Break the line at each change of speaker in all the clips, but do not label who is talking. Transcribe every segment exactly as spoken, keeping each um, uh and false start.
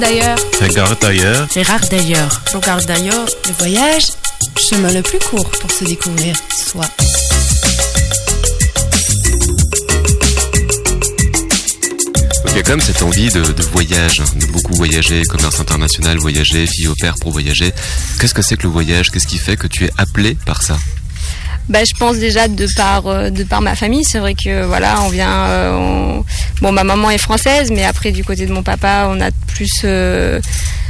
D'ailleurs.
Regarde d'ailleurs.
Regarde d'ailleurs. Regarde d'ailleurs.
Le voyage, chemin le plus court pour se découvrir soi.
Il y a quand même cette envie de, de voyage, de beaucoup voyager, commerce international, voyager, fille au père pour voyager. Qu'est-ce que c'est que le voyage ? Qu'est-ce qui fait que tu es appelé par ça ?
Bah, je pense déjà de par euh, de par ma famille, c'est vrai que voilà, on vient euh, on... bon, ma maman est française, mais après du côté de mon papa, on a plus euh,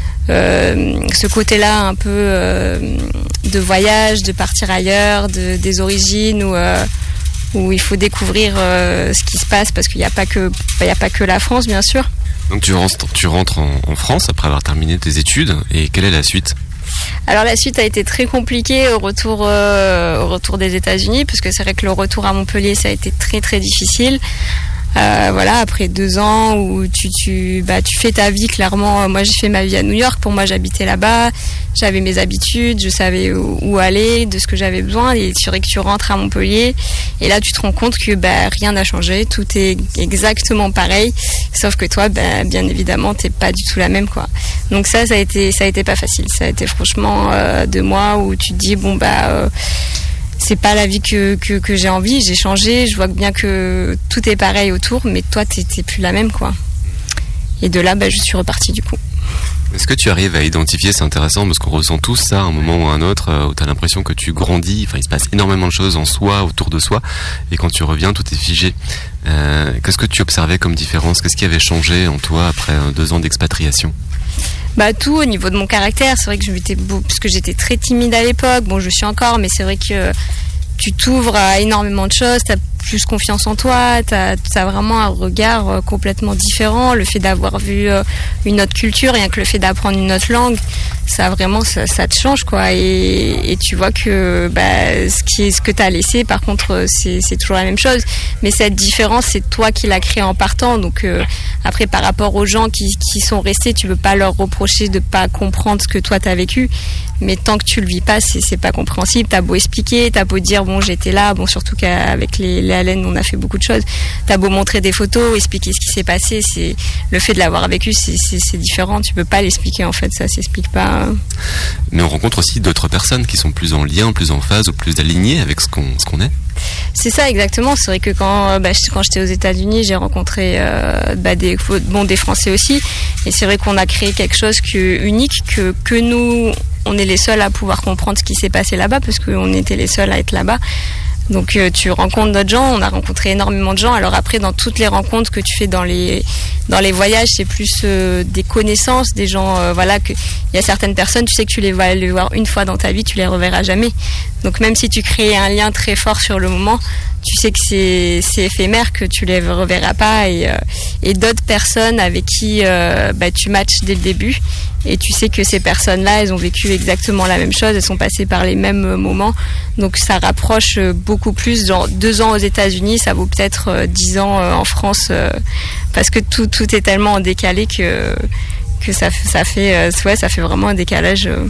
euh, ce côté-là un peu euh, de voyage, de partir ailleurs, de, des origines où euh, où il faut découvrir euh, ce qui se passe, parce qu'il n'y a pas que il y a pas que la France, bien sûr.
Donc tu rentres tu rentres en, en France après avoir terminé tes études, et quelle est la suite ?
Alors la suite a été très compliquée au retour, euh, au retour des États-Unis, parce que c'est vrai que le retour à Montpellier, ça a été très très difficile. Euh, voilà, après deux ans où tu tu bah tu fais ta vie clairement. Moi, j'ai fait ma vie à New York. Pour moi, j'habitais là-bas, j'avais mes habitudes, je savais où, où aller, de ce que j'avais besoin. Et c'est vrai que tu rentres à Montpellier, et là, tu te rends compte que bah rien n'a changé, tout est exactement pareil, sauf que toi, bah, bien évidemment, t'es pas du tout la même, quoi. Donc ça, ça a été ça a été pas facile. Ça a été franchement euh, deux mois où tu te dis bon bah euh, c'est pas la vie que, que, que j'ai envie, j'ai changé, je vois bien que tout est pareil autour, mais toi, t'es, t'es plus la même, quoi. Et de là, bah, je suis repartie, du coup.
Est-ce que tu arrives à identifier, c'est intéressant, parce qu'on ressent tous ça à un moment ou à un autre, où tu as l'impression que tu grandis, enfin il se passe énormément de choses en soi, autour de soi, et quand tu reviens, tout est figé. Euh, qu'est-ce que tu observais comme différence ? Qu'est-ce qui avait changé en toi après deux ans d'expatriation ?
Bah tout au niveau de mon caractère, c'est vrai que je m'étais beau, parce que j'étais très timide à l'époque, bon je suis encore, mais c'est vrai que tu t'ouvres à énormément de choses, t'as plus confiance en toi, t'as, t'as vraiment un regard complètement différent, le fait d'avoir vu une autre culture, rien que le fait d'apprendre une autre langue, ça vraiment ça, ça te change, quoi, et, et tu vois que bah, ce qui est ce que t'as laissé, par contre c'est, c'est toujours la même chose, mais cette différence c'est toi qui l'as créée en partant, donc euh, après par rapport aux gens qui, qui sont restés, tu peux pas leur reprocher de pas comprendre ce que toi t'as vécu, mais tant que tu le vis pas, c'est, c'est pas compréhensible. T'as beau expliquer, t'as beau dire bon j'étais là, bon surtout qu'avec les, les Allen on a fait beaucoup de choses. T'as beau montrer des photos, expliquer ce qui s'est passé, c'est le fait de l'avoir vécu, c'est, c'est, c'est différent. Tu peux pas l'expliquer en fait, ça s'explique pas.
Mais on rencontre aussi d'autres personnes qui sont plus en lien, plus en phase ou plus alignées avec ce qu'on ce qu'on est.
C'est ça exactement. C'est vrai que quand bah, quand j'étais aux États-Unis, j'ai rencontré euh, bah, des bon des Français aussi, et c'est vrai qu'on a créé quelque chose que unique que que nous on est les seuls à pouvoir comprendre ce qui s'est passé là-bas, parce qu'on était les seuls à être là-bas. Donc euh, tu rencontres d'autres gens, on a rencontré énormément de gens. Alors après, dans toutes les rencontres que tu fais dans les dans les voyages, c'est plus euh, des connaissances, des gens, euh, voilà, que il y a certaines personnes, tu sais que tu les vas les voir une fois dans ta vie, tu les reverras jamais. Donc même si tu crées un lien très fort sur le moment, tu sais que c'est c'est éphémère, que tu les reverras pas, et euh, et d'autres personnes avec qui euh, bah tu matches dès le début, et tu sais que ces personnes-là, elles ont vécu exactement la même chose, elles sont passées par les mêmes moments, donc ça rapproche beaucoup plus. Genre deux ans aux États-Unis, ça vaut peut-être euh, dix ans euh, en France, euh, parce que tout tout est tellement en décalé que que ça ça fait euh, ouais ça fait vraiment un décalage. Euh,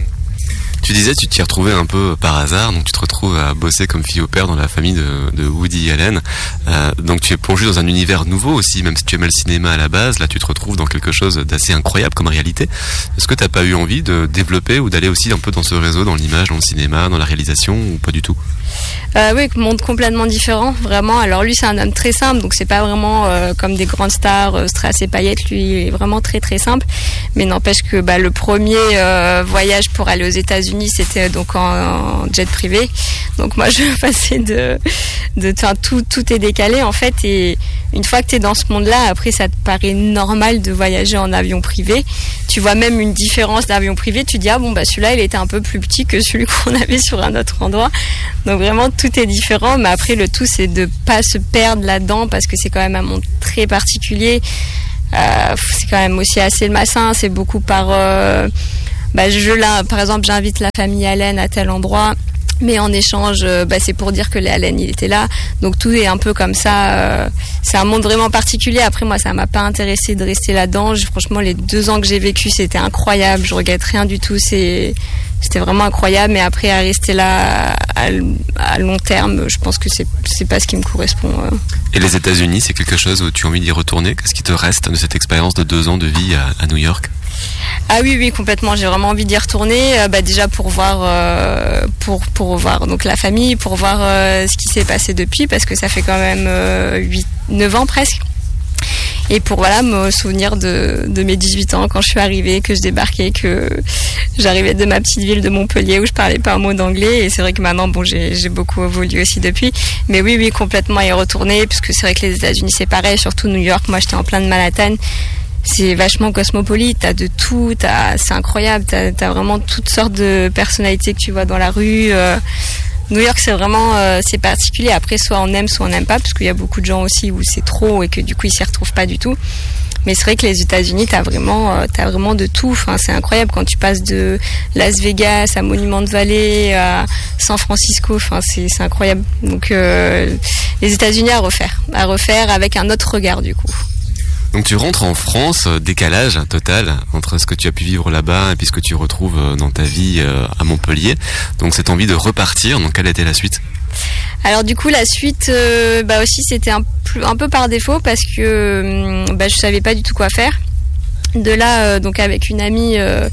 Tu disais, tu t'y retrouvais un peu par hasard, donc tu te retrouves à bosser comme fille au père dans la famille de, de Woody Allen. Euh, donc tu es plongé dans un univers nouveau aussi, même si tu aimais le cinéma à la base, là tu te retrouves dans quelque chose d'assez incroyable comme réalité. Est-ce que tu n'as pas eu envie de développer ou d'aller aussi un peu dans ce réseau, dans l'image, dans le cinéma, dans la réalisation, ou pas du tout ?
Euh, oui, monde complètement différent, vraiment. Alors lui, c'est un homme très simple, donc c'est pas vraiment euh, comme des grandes stars, euh, strass et paillettes. Lui, il est vraiment très très simple. Mais n'empêche que bah, le premier euh, voyage pour aller aux États-Unis, c'était donc en, en jet privé. Donc moi, je passais de, de, enfin tout tout est décalé en fait. Et une fois que t'es dans ce monde-là, après, ça te paraît normal de voyager en avion privé. Tu vois même une différence d'avion privé. Tu dis ah bon bah celui-là, il était un peu plus petit que celui qu'on avait sur un autre endroit. Donc vraiment tout est différent, mais après le tout c'est de pas se perdre là-dedans, parce que c'est quand même un monde très particulier. Euh, c'est quand même aussi assez malsain, c'est beaucoup par euh, bah je là par exemple j'invite la famille Allen à tel endroit, Mais en échange, euh, bah, c'est pour dire que Lee Allen, il était là. Donc tout est un peu comme ça. Euh, c'est un monde vraiment particulier. Après, moi, ça m'a pas intéressé de rester là-dedans. Je, franchement, les deux ans que j'ai vécu, c'était incroyable. Je regrette rien du tout. C'est, c'était vraiment incroyable. Mais après, à rester là à, à long terme, je pense que c'est, c'est pas ce qui me correspond. Euh.
Et les États-Unis, c'est quelque chose où tu as envie d'y retourner? Qu'est-ce qui te reste de cette expérience de deux ans de vie à, à New York?
Ah oui, oui, complètement. J'ai vraiment envie d'y retourner. Euh, bah, déjà pour voir, euh, pour pour voir donc la famille, pour voir euh, ce qui s'est passé depuis, parce que ça fait quand même euh, huit, neuf ans presque. Et pour voilà me souvenir de, de mes dix-huit ans quand je suis arrivée, que je débarquais, que j'arrivais de ma petite ville de Montpellier où je parlais pas un mot d'anglais. Et c'est vrai que maintenant, bon, j'ai, j'ai beaucoup évolué aussi depuis. Mais oui, oui, complètement y retourner, parce que c'est vrai que les États-Unis c'est pareil, surtout New York. Moi, j'étais en plein de Manhattan. C'est vachement cosmopolite, t'as de tout, t'as, c'est incroyable, t'as, t'as vraiment toutes sortes de personnalités que tu vois dans la rue. Euh, New York, c'est vraiment, euh, c'est particulier. Après, soit on aime, soit on n'aime pas, parce qu'il y a beaucoup de gens aussi où c'est trop et que du coup ils s'y retrouvent pas du tout. Mais c'est vrai que les États-Unis, t'as vraiment, euh, t'as vraiment de tout. Enfin, c'est incroyable quand tu passes de Las Vegas à Monument Valley à San Francisco. Enfin, c'est, c'est incroyable. Donc, euh, les États-Unis à refaire, à refaire avec un autre regard du coup.
Donc tu rentres en France, décalage total entre ce que tu as pu vivre là-bas et puis ce que tu retrouves dans ta vie à Montpellier. Donc cette envie de repartir, donc quelle était la suite?
Alors du coup la suite, euh, bah aussi c'était un, un peu par défaut parce que bah, je savais pas du tout quoi faire. De là, euh, donc avec une amie euh,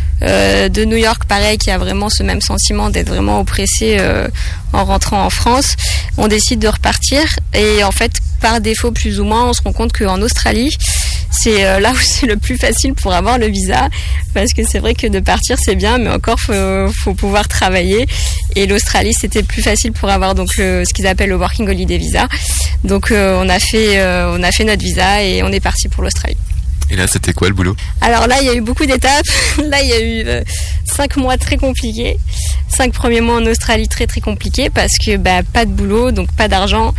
euh, de New York, pareil, qui a vraiment ce même sentiment d'être vraiment oppressée euh, en rentrant en France, on décide de repartir et en fait par défaut plus ou moins on se rend compte qu'en Australie c'est euh, là où c'est le plus facile pour avoir le visa, parce que c'est vrai que de partir c'est bien, mais encore faut, faut pouvoir travailler, et l'Australie c'était plus facile pour avoir donc le, ce qu'ils appellent le Working Holiday Visa. Donc euh, on a fait euh, on a fait notre visa et on est parti pour l'Australie.
Et là, c'était quoi le boulot?
Alors là, il y a eu beaucoup d'étapes. Là, il y a eu euh, cinq mois très compliqués. Cinq premiers mois en Australie très très compliqués parce que bah, pas de boulot, donc pas d'argent.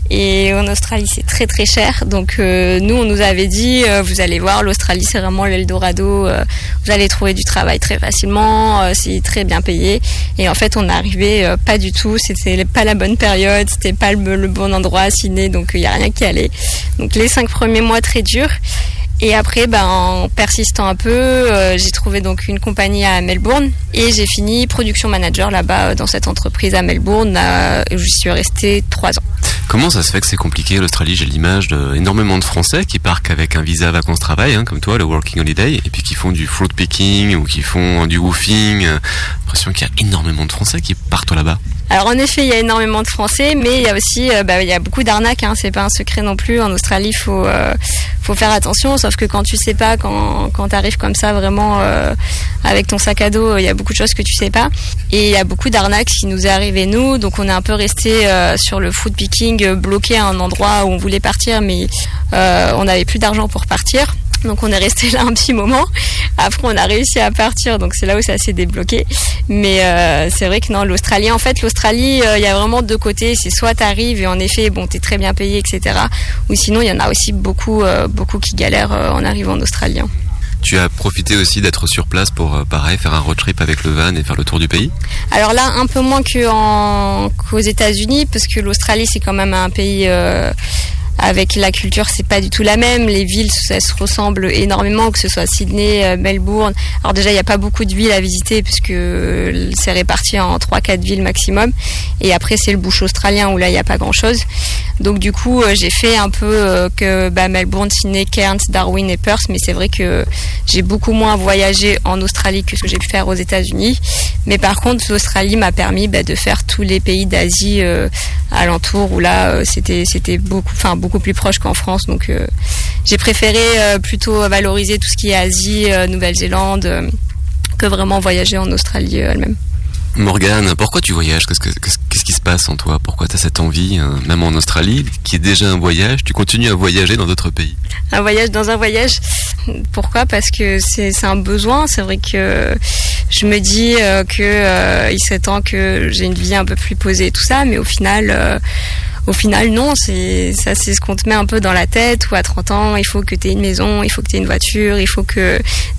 Et en Australie, c'est très très cher. Donc euh, nous, on nous avait dit, euh, vous allez voir, l'Australie, c'est vraiment l'Eldorado. Euh, vous allez trouver du travail très facilement. Euh, c'est très bien payé. Et en fait, on est arrivé euh, pas du tout. C'était pas la bonne période. C'était pas le, le bon endroit à Sydney. Donc il y a rien qui allait. Donc les cinq premiers mois très durs. Et après, ben, en persistant un peu, euh, j'ai trouvé donc une compagnie à Melbourne et j'ai fini production manager là-bas dans cette entreprise à Melbourne euh, où je suis restée trois ans.
Comment ça se fait que c'est compliqué l'Australie? J'ai l'image d'énormément de Français qui partent avec un visa vacances-travail, hein, comme toi, le Working Holiday, et puis qui font du fruit picking ou qui font du woofing. J'ai l'impression qu'il y a énormément de Français qui partent là-bas.
Alors en effet, il y a énormément de Français, mais il y a aussi, euh, bah, il y a beaucoup d'arnaques. Hein, c'est pas un secret non plus. En Australie, il faut, euh, faut faire attention. Sauf que quand tu sais pas, quand, quand t'arrives comme ça, vraiment euh, avec ton sac à dos, il y a beaucoup de choses que tu sais pas. Et il y a beaucoup d'arnaques qui nous est arrivé nous. Donc on est un peu resté euh, sur le fruit picking, euh, bloqué à un endroit où on voulait partir, mais euh, on n'avait plus d'argent pour partir. Donc on est resté là un petit moment. Après on a réussi à partir, donc c'est là où ça s'est débloqué. Mais euh, c'est vrai que non, l'Australie, en fait l'Australie, il euh, y a vraiment deux côtés. C'est soit t'arrives et en effet bon t'es très bien payé, et cetera. Ou sinon il y en a aussi beaucoup, euh, beaucoup qui galèrent euh, en arrivant en Australie. Hein.
Tu as profité aussi d'être sur place pour, euh, pareil, faire un road trip avec le van et faire le tour du pays? Alors
là, un peu moins qu'en, qu'aux États-Unis, parce que l'Australie, c'est quand même un pays... Euh, avec la culture, c'est pas du tout la même. Les villes, ça se ressemble énormément, que ce soit Sydney, Melbourne. Alors déjà, il n'y a pas beaucoup de villes à visiter puisque c'est réparti en trois quatre villes maximum. Et après, c'est le bush australien où là, il n'y a pas grand-chose. Donc du coup, j'ai fait un peu que bah, Melbourne, Sydney, Cairns, Darwin et Perth. Mais c'est vrai que j'ai beaucoup moins voyagé en Australie que ce que j'ai pu faire aux États-Unis. Mais par contre, l'Australie m'a permis bah, de faire tous les pays d'Asie euh, alentour où là, euh, c'était c'était beaucoup, enfin beaucoup plus proche qu'en France. Donc euh, j'ai préféré euh, plutôt valoriser tout ce qui est Asie, euh, Nouvelle-Zélande, euh, que vraiment voyager en Australie euh, elle-même.
Morgane, pourquoi tu voyages? Qu'est-ce, que, qu'est-ce qui se passe en toi? Pourquoi tu as cette envie, hein, même en Australie, qui est déjà un voyage, tu continues à voyager dans d'autres pays?
Un voyage dans un voyage. Pourquoi? Parce que c'est, c'est un besoin. C'est vrai que je me dis euh, que euh, il serait temps que j'ai une vie un peu plus posée et tout ça, mais au final... Euh, Au final, non, c'est, ça, c'est ce qu'on te met un peu dans la tête, où à trente ans, il faut que tu aies une maison, il faut que tu aies une voiture, il faut que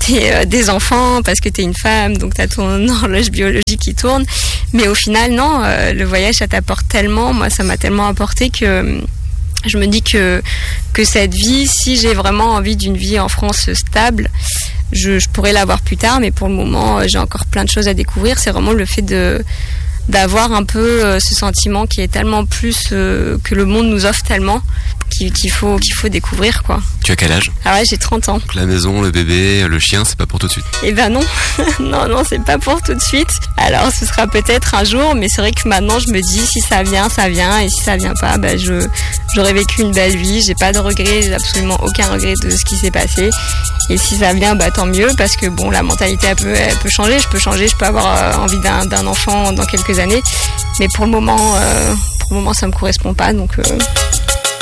t'es euh, des enfants, parce que t'es une femme, donc t'as ton horloge biologique qui tourne. Mais au final, non, euh, le voyage, ça t'apporte tellement. Moi, ça m'a tellement apporté que je me dis que, que cette vie, si j'ai vraiment envie d'une vie en France stable, je, je pourrais l'avoir plus tard, mais pour le moment, j'ai encore plein de choses à découvrir. C'est vraiment le fait de, d'avoir un peu euh, ce sentiment qui est tellement plus, euh, que le monde nous offre tellement, qu'il, qu'il faut, qu'il faut découvrir, quoi.
Tu as quel âge ?
Ah ouais, j'ai trente ans.
Donc la maison, le bébé, le chien, c'est pas pour tout de suite.
Eh ben non, non, non, c'est pas pour tout de suite. Alors ce sera peut-être un jour, mais c'est vrai que maintenant je me dis si ça vient, ça vient, et si ça vient pas, ben je j'aurais vécu une belle vie, j'ai pas de regrets, j'ai absolument aucun regret de ce qui s'est passé. Et si ça vient, bah tant mieux, parce que bon, la mentalité elle peut, elle peut changer, je peux changer, je peux avoir envie d'un, d'un enfant dans quelques années, mais pour le moment, euh, pour le moment ça me correspond pas, donc. Euh